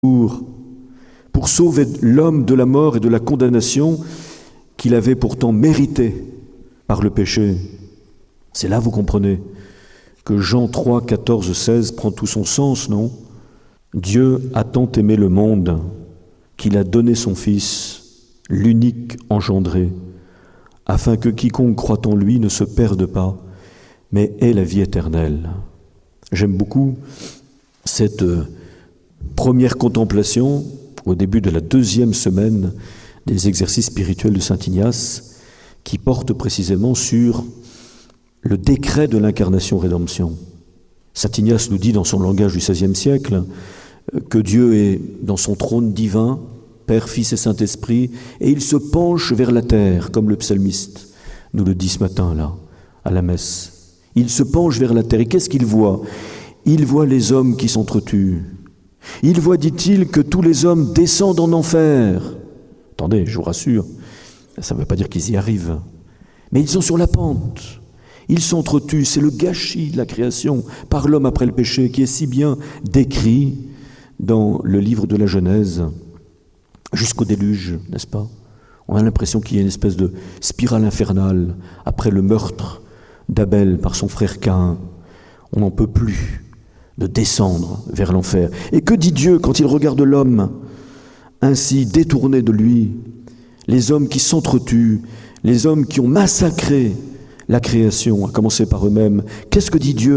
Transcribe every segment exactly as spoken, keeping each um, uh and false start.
pour, pour sauver l'homme de la mort et de la condamnation qu'il avait pourtant mérité par le péché. C'est là, vous comprenez, que Jean trois, quatorze, seize prend tout son sens, non ? Dieu a tant aimé le monde qu'il a donné son Fils, l'unique engendré, afin que quiconque croit en lui ne se perde pas, mais ait la vie éternelle. J'aime beaucoup cette première contemplation au début de la deuxième semaine des exercices spirituels de saint Ignace, qui porte précisément sur le décret de l'incarnation-rédemption. Saint Ignace nous dit dans son langage du seizième siècle que Dieu est dans son trône divin, Père, Fils et Saint-Esprit, et il se penche vers la terre, comme le psalmiste nous le dit ce matin là, à la messe. Il se penche vers la terre, et qu'est-ce qu'il voit ? Il voit les hommes qui s'entretuent. Il voit, dit-il, que tous les hommes descendent en enfer. Attendez, je vous rassure, ça ne veut pas dire qu'ils y arrivent, mais ils sont sur la pente. Ils s'entretuent, c'est le gâchis de la création par l'homme après le péché qui est si bien décrit dans le livre de la Genèse, jusqu'au déluge, n'est-ce pas ? On a l'impression qu'il y a une espèce de spirale infernale après le meurtre d'Abel par son frère Caïn. On n'en peut plus de descendre vers l'enfer. Et que dit Dieu quand il regarde l'homme ainsi détourné de lui, les hommes qui s'entretuent, les hommes qui ont massacré la création, à commencer par eux-mêmes? Qu'est-ce que dit Dieu ?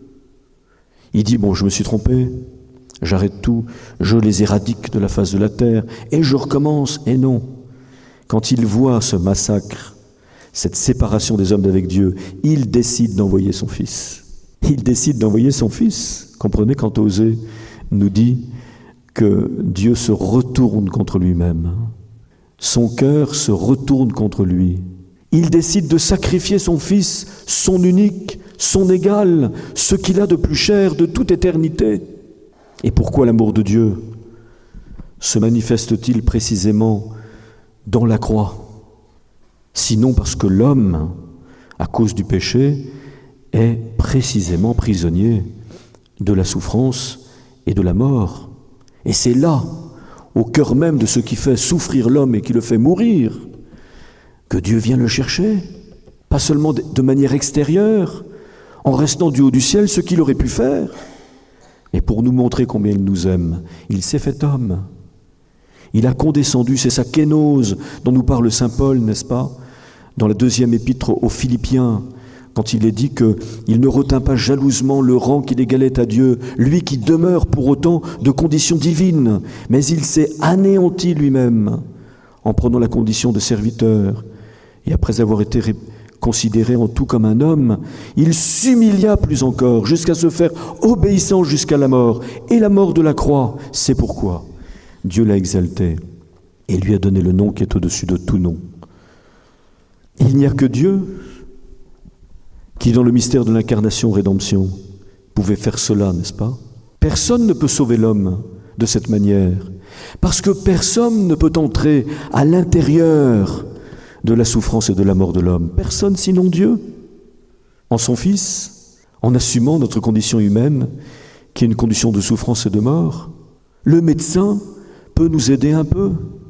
Il dit, bon, je me suis trompé, j'arrête tout, je les éradique de la face de la terre, et je recommence. Et non, quand il voit ce massacre, cette séparation des hommes d'avec Dieu, il décide d'envoyer son Fils. Il décide d'envoyer son Fils. Comprenez quand Osée nous dit que Dieu se retourne contre lui-même. Son cœur se retourne contre lui. Il décide de sacrifier son Fils, son unique, son égal, ce qu'il a de plus cher de toute éternité. Et pourquoi l'amour de Dieu se manifeste-t-il précisément dans la croix ? Sinon parce que l'homme, à cause du péché, est précisément prisonnier de la souffrance et de la mort. Et c'est là, au cœur même de ce qui fait souffrir l'homme et qui le fait mourir, que Dieu vient le chercher, pas seulement de manière extérieure, en restant du haut du ciel, ce qu'il aurait pu faire, mais pour nous montrer combien il nous aime. Il s'est fait homme. Il a condescendu, c'est sa kénose dont nous parle saint Paul, n'est-ce pas ? Dans la deuxième épître aux Philippiens, quand il est dit qu'il ne retint pas jalousement le rang qu'il égalait à Dieu, lui qui demeure pour autant de condition divine, mais il s'est anéanti lui-même en prenant la condition de serviteur. Et après avoir été ré- considéré en tout comme un homme, il s'humilia plus encore, jusqu'à se faire obéissant jusqu'à la mort. Et la mort de la croix, c'est pourquoi Dieu l'a exalté et lui a donné le nom qui est au-dessus de tout nom. Il n'y a que Dieu qui, dans le mystère de l'incarnation-rédemption, pouvait faire cela, n'est-ce pas ? Personne ne peut sauver l'homme de cette manière, parce que personne ne peut entrer à l'intérieur de la souffrance et de la mort de l'homme. Personne sinon Dieu, en son Fils, en assumant notre condition humaine, qui est une condition de souffrance et de mort. Le médecin peut nous aider un peu.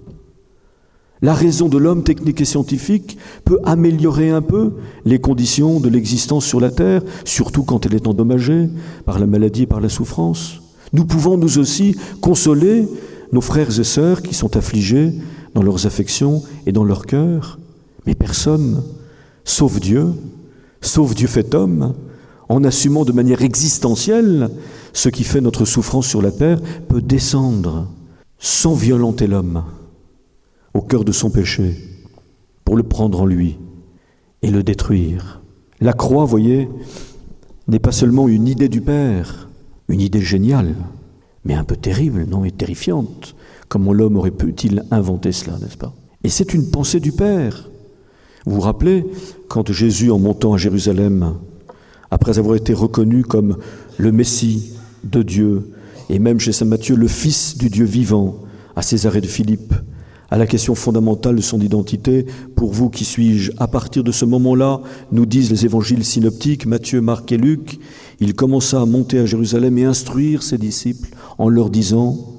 La raison de l'homme technique et scientifique peut améliorer un peu les conditions de l'existence sur la terre, surtout quand elle est endommagée par la maladie et par la souffrance. Nous pouvons nous aussi consoler nos frères et sœurs qui sont affligés dans leurs affections et dans leur cœur. Mais personne, sauf Dieu, sauf Dieu fait homme, en assumant de manière existentielle ce qui fait notre souffrance sur la terre, peut descendre sans violenter l'homme au cœur de son péché, pour le prendre en lui et le détruire. La croix, voyez, n'est pas seulement une idée du Père, une idée géniale, mais un peu terrible, non, et terrifiante. Comment l'homme aurait pu-t-il inventer cela, n'est-ce pas ? Et c'est une pensée du Père. Vous vous rappelez, quand Jésus, en montant à Jérusalem, après avoir été reconnu comme le Messie de Dieu, et même chez saint Matthieu, le Fils du Dieu vivant, à Césarée de Philippe, à la question fondamentale de son identité, pour vous, qui suis-je ? À partir de ce moment-là, nous disent les évangiles synoptiques, Matthieu, Marc et Luc, il commença à monter à Jérusalem et instruire ses disciples en leur disant